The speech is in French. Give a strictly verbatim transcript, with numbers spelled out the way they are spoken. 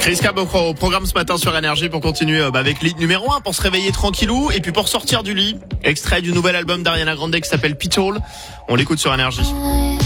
Chris Cab au programme ce matin sur Énergie pour continuer bah, avec l'hit numéro un pour se réveiller tranquillou et puis pour sortir du lit. Extrait du nouvel album d'Ariana Grande qui s'appelle Pitbull. On l'écoute sur Énergie.